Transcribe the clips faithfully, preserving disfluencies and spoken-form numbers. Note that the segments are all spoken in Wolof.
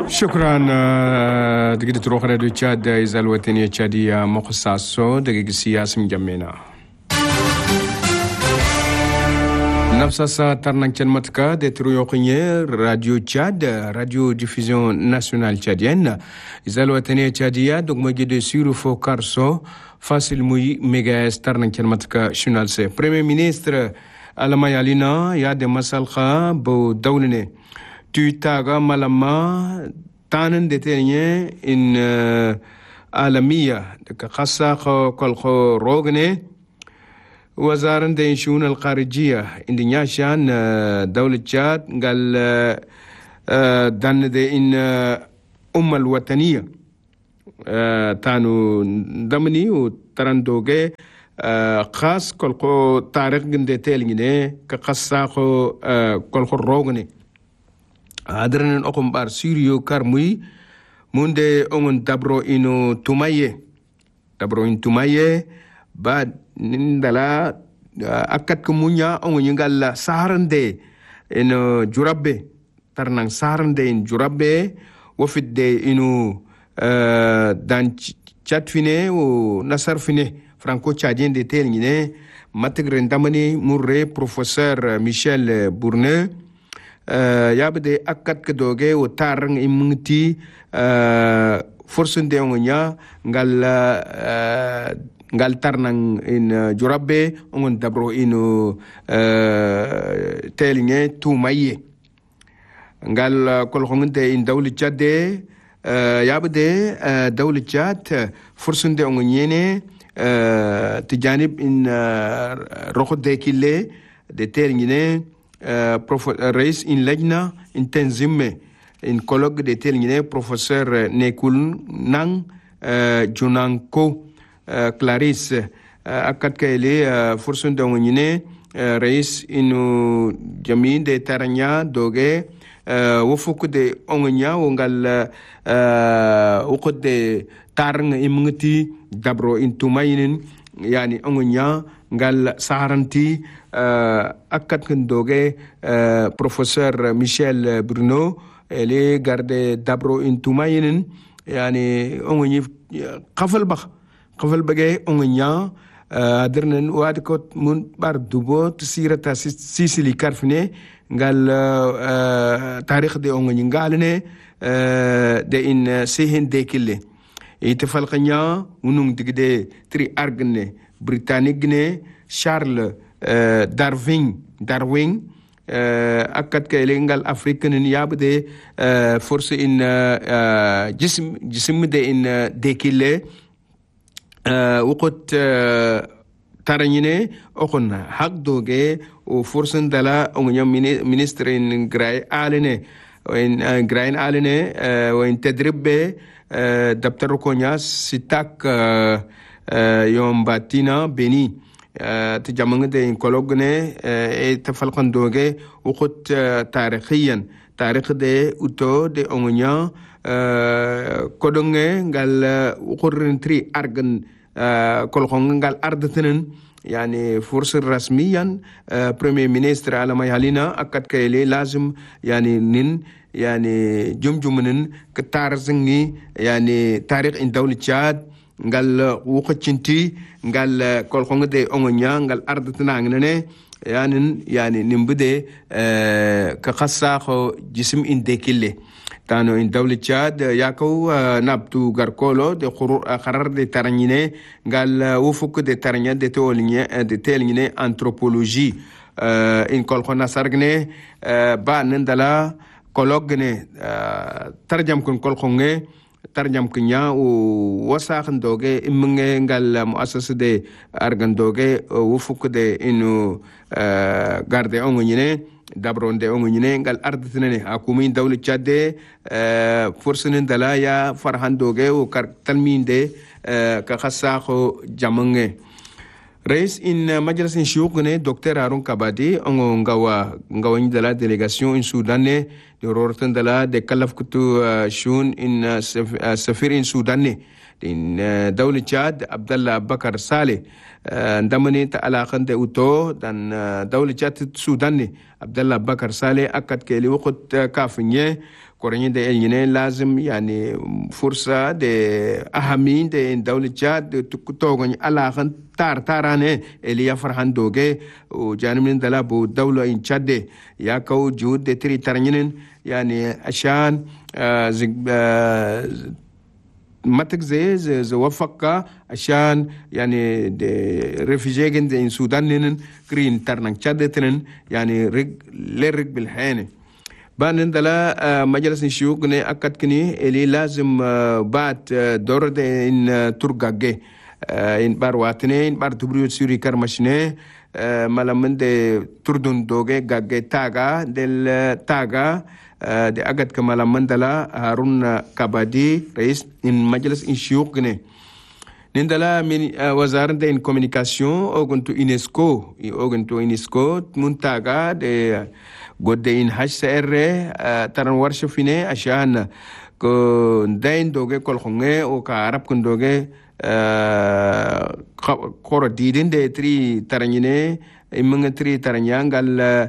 شكرا دقيقة تروح راديو تشاد إذا الوطنية تشادية مخصصة دقيقة سياسة مجمعنا نفسا ترنان متكا دي ترويوقيني راديو تشاد راديو ديفيزيون ناسيونال تشاديenne إذا الوطنية تشادية دوك مجد سيرو فو كارسو فاصل موي ميغاس ترنان متكا شنال سي بريمير مينيستر ألما يالينا يا دي مسالخا بو دولني تيتاغا مالما تانن ديتيني إن عالمية خاصة كل روغني وزارة الشؤون الخارجية إندونيسيا دولة تشاد قال دان دي إن أم الوطنية تانو دمني وترندوغي خاص كل تاريخ ديتيني كخاصة كل روغني adrenaline okum bar siriyo karmui munde ongon dabro ino tumaye dabro in tumaye ba nindala akat kumunya ongon yingalla saharande ino jurabbe tarnang saharande in jurabbe wofidde ino dan chatfine o nasarfine franco tchadien de telngine matigre ndamani murre professeur Michel Bourneux Uh, yabde akat kedoge o tarang imungti uh, forsun de ngonya ngal uh, ngal tarnang in uh, jurabe ongon dabro ino uh, telinge tu maye ngal uh, kol khonde in dawli chade uh, yabde uh, dawli chat forsun de ngonyene uh, tijanib in uh, rokhde kille de telinge Uh, prof, uh, reis in lejna in tenzimme in colloque de telngine professeur uh, Nekul Nang uh, Junanko uh, Clarisse uh, akat kayle uh, fursun de ngine uh, reis inu jami de taranya doge uh, wofuk de ongnya wongal uh, ukod de tarng imngti dabro in tumayinin yani ongnya ngal saharanti uh, akat kendoge uh, professeur Michel Bruno ele garde dabro intumayinen yani ongni qafal bakh qafal bagay ongnya adernen wad ko mun bar dubo tsirata sisili karfine ngal uh, tarikh de ongni ngalne uh, de in sehen dekille itfalqnya unung digde tri argne britannique ne Charles uh, Darwin Darwin uh, akat kay ngal afrique ne yabde uh, force in uh, jism jism de in uh, dekile uh, waqt uh, taranyine okon hak doge o force dala onyo ministre in gray alene in uh, gray alene uh, wa in tadribbe uh, daptar konya sitak uh, uh, yom batina beni تجمعنا ده كولوجنا تفلقن دوجة وقت تاريخيا تاريخ ده أوتو ده أمنيا كودونجة قال وقرن تري أرجن كولخون قال أردتنن يعني فرصة رسميا بريمير مينستر على ما يهالينا أكد كيلي لازم يعني نين يعني جمجمنن كتارزني يعني تاريخ إن دولة تشاد ngal wuxcinti ngal kol xonga de ongonya ngal ardatna ngene yanin yani nimbude euh ka khassa kho jism indekille tano in dawli chad yako nabtu garkolo de khurur kharar de taranyine ngal wufuk de taranya de tolinye de telinye anthropologie euh in kol xona sargne ba nandala kologne tarjam kon kol xonge tarjam kenya o wasakh ndoge imnge ngal muassasa de argan doge wufuk de inu garde ongonyine dabronde ongonyine ngal ardatene akumi dawli chadde forcene dalaya farhan doge o kar talminde ka khasakho jamange Reis in majlis in shukne Docteur Harun Kabadi ongo ngawa ngawa ni dala délégation in Soudan de rorten dala de kalaf kutu shun in safir in Soudan in dawli Chad Abdallah Bakar Saleh ndamani ta alaqan de uto dan dawli Chad Soudan Abdallah Bakar Saleh akat keli waqt kafinye كورني ده إلينه لازم يعني فرصة ده أهمين ده دولة تشاد تكتوغني على خن تار تارانه اللي يفرحان دوغه وجانب من دلابو دولة إن تشاد يا كو جود ده تري ترنين يعني عشان آه زي آه ماتك زي زي وفقة عشان يعني ريفيجيجن زي السودان نن كرين ترنان تشاد تنن يعني رج لرج بالحين بان دلا مجلس الشيوخ ne akkat kini eli lazim bat dorde in turgagge in bar watne in bar tubru suri karmashne malamende turdun doge gagge taga del taga de agat kamala mandala harun kabadi rais in majlis in shiyuq ne nindala min wazaran de in communication oguntu UNESCO oguntu UNESCO muntaga de godde in H C R taran warsha fine ashan ko dain doge kol khonge o ka arab kun doge koro didin de tri taranyine imanga tri taranyangal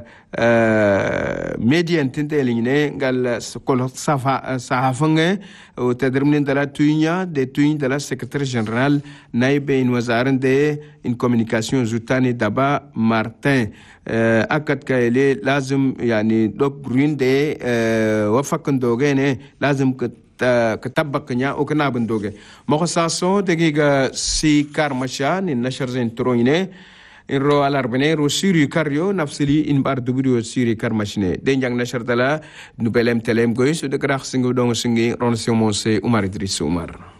median tinte eline gal kol safa sahafange o tadrimnin dala tuinya de tuin dala secrétaire général naibe in wazaran de in communication zutani daba Martin أكد كايلي لازم يعني دوب برين دي وفقن دوغيني لازم كتبق نيا وكنابن دوغي مخصاصو دقيقة سي كارمشان النشر زين ترويني إن رو على أربعين رو سيري كاريو نفسلي إن بار دبريو سيري كارمشني دين جان نشر دلا نبلم تلم gois ودقراخ سنگو دون سنگي رونسيو موسي عمر إدريس عمر